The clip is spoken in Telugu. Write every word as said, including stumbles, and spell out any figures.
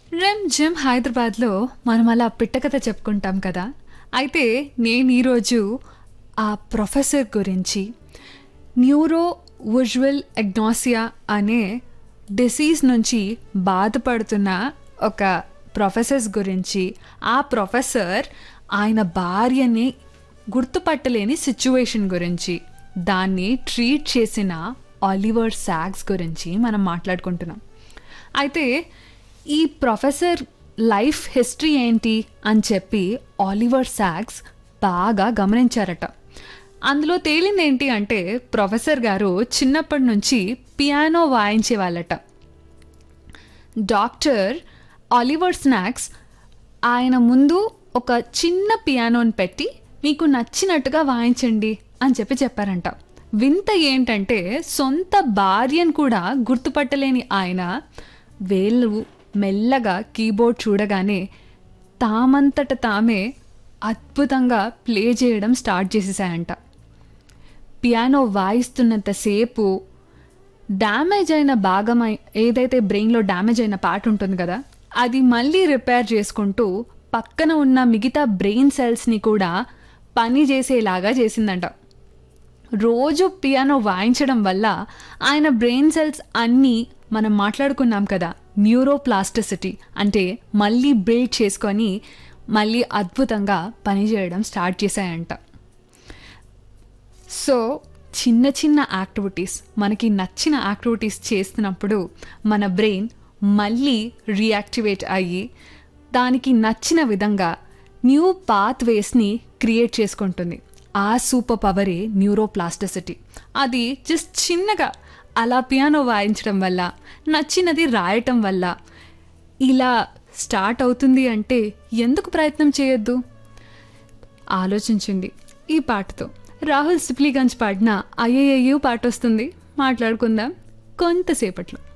రెమ్ జిమ్ హైదరాబాద్లో మనం అలా పిట్టకథ చెప్పుకుంటాం కదా. అయితే నేను ఈరోజు ఆ ప్రొఫెసర్ గురించి న్యూరో విజువల్ ఎగ్నాసియా అనే డిసీజ్ నుంచి బాధపడుతున్న ఒక ప్రొఫెసర్స్ గురించి, ఆ ప్రొఫెసర్ ఆయన భార్యని గుర్తుపట్టలేని సిచ్యువేషన్ గురించి, దాన్ని ట్రీట్ చేసిన ఆలివర్ సాక్స్ గురించి మనం మాట్లాడుకుంటున్నాం. అయితే ఈ ప్రొఫెసర్ లైఫ్ హిస్టరీ ఏంటి అని చెప్పి ఆలివర్ సాక్స్ బాగా గమనించారట. అందులో తేలింది ఏంటి అంటే, ప్రొఫెసర్ గారు చిన్నప్పటి నుంచి పియానో వాయించే వాళ్ళట. డాక్టర్ ఆలివర్ సాక్స్ ఆయన ముందు ఒక చిన్న పియానోని పెట్టి మీకు నచ్చినట్టుగా వాయించండి అని చెప్పి చెప్పారంట. వింత ఏంటంటే, సొంత భార్యను కూడా గుర్తుపట్టలేని ఆయన వేళ్ళు మెల్లగా కీబోర్డ్ చూడగానే తామంతట తామే అద్భుతంగా ప్లే చేయడం స్టార్ట్ చేసేసాయంట. పియానో వాయిస్తున్నంతసేపు డ్యామేజ్ అయిన భాగం ఏదైతే బ్రెయిన్లో డ్యామేజ్ అయిన పార్ట్ ఉంటుంది కదా, అది మళ్ళీ రిపేర్ చేసుకుంటూ పక్కన ఉన్న మిగతా బ్రెయిన్ సెల్స్ని కూడా పని చేసేలాగా చేసిందంట. రోజు పియానో వాయించడం వల్ల ఆయన బ్రెయిన్ సెల్స్ అన్నీ మనం మాట్లాడుకున్నాం కదా, న్యూరోప్లాస్టిసిటీ అంటే మళ్ళీ బిల్డ్ చేసుకొని మళ్ళీ అద్భుతంగా పనిచేయడం స్టార్ట్ చేశాయంట. సో చిన్న చిన్న యాక్టివిటీస్, మనకి నచ్చిన యాక్టివిటీస్ చేస్తున్నప్పుడు మన బ్రెయిన్ మళ్ళీ రియాక్టివేట్ అయ్యి దానికి నచ్చిన విధంగా న్యూ పాత్వేస్ని క్రియేట్ చేసుకుంటుంది. ఆ సూపర్ పవరే న్యూరోప్లాస్టిసిటీ. అది జస్ట్ చిన్నగా అలా పియానో వాయించడం వల్ల, నచ్చినది రాయటం వల్ల ఇలా స్టార్ట్ అవుతుంది అంటే ఎందుకు ప్రయత్నం చేయొద్దు? ఆలోచించండి. ఈ పాటతో రాహుల్ సిప్లీగంజ్ పాడిన అయ్యయ్యూ పాట వస్తుంది, మాట్లాడుకుందాం కొంతసేపట్లో.